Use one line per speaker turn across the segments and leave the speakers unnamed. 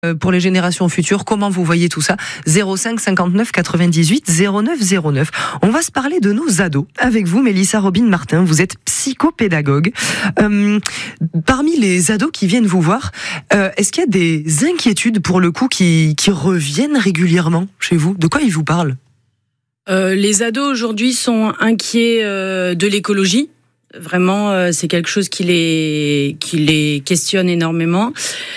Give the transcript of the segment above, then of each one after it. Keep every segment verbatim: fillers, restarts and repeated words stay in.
pour les générations futures, comment vous voyez tout ça? zéro cinq cinquante-neuf quatre-vingt-dix-huit zéro neuf zéro neuf. On va se parler de nos ados avec vous, Mélissa Robin Martin. Vous êtes psychopédagogue. Euh, parmi les ados qui viennent vous voir, euh, est-ce qu'il y a des inquiétudes pour le coup qui, qui reviennent régulièrement chez vous? De quoi ils vous parlent?
euh, Les ados aujourd'hui sont inquiets euh, de l'écologie. Vraiment, euh, c'est quelque chose qui les qui les questionne énormément.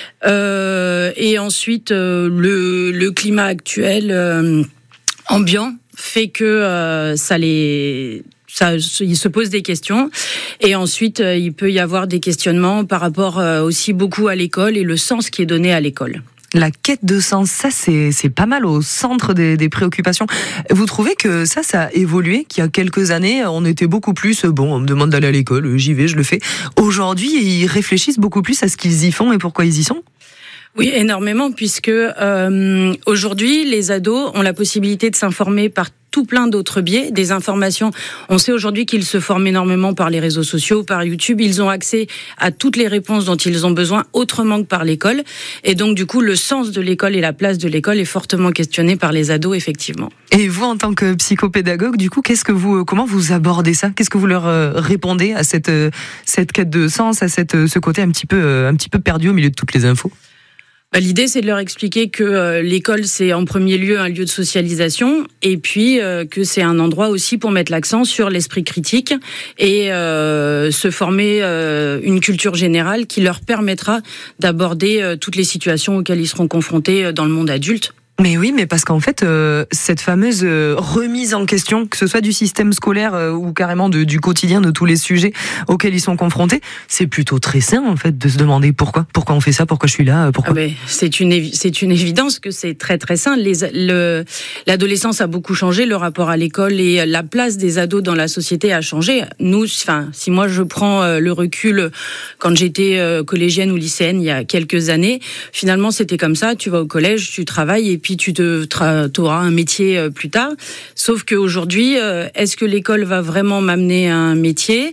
Euh, et ensuite, euh, le le climat actuel euh, ambiant fait que euh, ça les ça ils se posent des questions. Et ensuite, euh, il peut y avoir des questionnements par rapport euh, aussi beaucoup à l'école et le sens qui est donné à l'école.
La quête de sens, ça c'est c'est pas mal au centre des, des préoccupations. Vous trouvez que ça, ça a évolué, qu'il y a quelques années, on était beaucoup plus, bon, on me demande d'aller à l'école, j'y vais, je le fais. Aujourd'hui, ils réfléchissent beaucoup plus à ce qu'ils y font et pourquoi ils y sont?
Oui, énormément, puisque euh, aujourd'hui, les ados ont la possibilité de s'informer par tout plein d'autres biais, des informations. On sait aujourd'hui qu'ils se forment énormément par les réseaux sociaux, par YouTube. Ils ont accès à toutes les réponses dont ils ont besoin autrement que par l'école. Et donc, du coup, le sens de l'école et la place de l'école est fortement questionné par les ados, effectivement.
Et vous, en tant que psychopédagogue, du coup, qu'est-ce que vous, comment vous abordez ça? Qu'est-ce que vous leur répondez à cette cette quête de sens, à cette ce côté un petit peu un petit peu perdu au milieu de toutes les infos?
L'idée, c'est de leur expliquer que euh, l'école, c'est en premier lieu un lieu de socialisation, et puis euh, que c'est un endroit aussi pour mettre l'accent sur l'esprit critique et euh, se former euh, une culture générale qui leur permettra d'aborder euh, toutes les situations auxquelles ils seront confrontés dans le monde adulte.
Mais oui, mais parce qu'en fait, euh, cette fameuse euh, remise en question, que ce soit du système scolaire euh, ou carrément de, du quotidien, de tous les sujets auxquels ils sont confrontés, c'est plutôt très sain en fait de se demander pourquoi, pourquoi on fait ça, pourquoi je suis là, pourquoi.
Ah ben, c'est une évi- c'est une évidence que c'est très très sain. Les, le, l'adolescence a beaucoup changé, le rapport à l'école et la place des ados dans la société a changé. Nous, enfin, si moi je prends euh, le recul, quand j'étais euh, collégienne ou lycéenne il y a quelques années, finalement c'était comme ça. Tu vas au collège, tu travailles et puis tu te tra- auras un métier plus tard. Sauf qu'aujourd'hui, euh, est-ce que l'école va vraiment m'amener à un métier?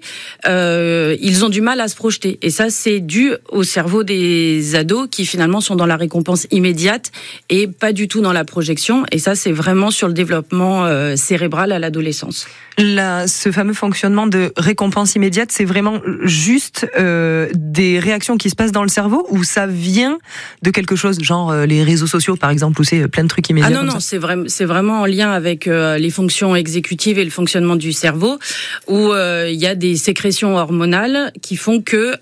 euh, Ils ont du mal à se projeter. Et ça, c'est dû au cerveau des ados qui finalement sont dans la récompense immédiate et pas du tout dans la projection. Et ça, c'est vraiment sur le développement euh, cérébral à l'adolescence.
Là, ce fameux fonctionnement de récompense immédiate, c'est vraiment juste euh, des réactions qui se passent dans le cerveau ou ça vient de quelque chose, genre euh, les réseaux sociaux par exemple, où c'est plein de trucs immédiats?
Ah non, non, c'est, vrai, c'est vraiment en lien avec euh, les fonctions exécutives et le fonctionnement du cerveau, où il euh, y a des sécrétions hormonales qui font que...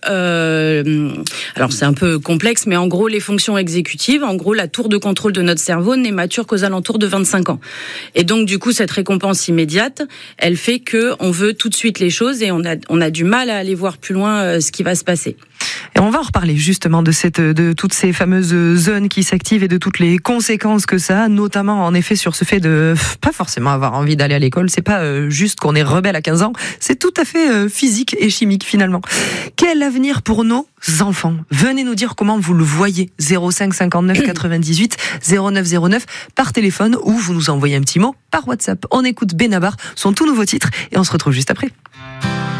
Euh, alors c'est un peu complexe, mais en gros, les fonctions exécutives, en gros, la tour de contrôle de notre cerveau n'est mature qu'aux alentours de vingt-cinq ans. Et donc, du coup, cette récompense immédiate, elle fait que on veut tout de suite les choses et on a on a du mal à aller voir plus loin euh, ce qui va se passer.
Et on va en reparler justement de cette de toutes ces fameuses zones qui s'activent et de toutes les conséquences que ça a, notamment en effet sur ce fait de pas forcément avoir envie d'aller à l'école. C'est pas euh, juste qu'on est rebelle à quinze ans, c'est tout à fait euh, physique et chimique finalement. Quel avenir pour nos enfants? Venez nous dire comment vous le voyez. zéro cinq cinquante-neuf quatre-vingt-dix-huit zéro neuf zéro neuf par téléphone ou vous nous envoyez un petit mot par WhatsApp. On écoute Benabar, son tout nouveau titre et on se retrouve juste après.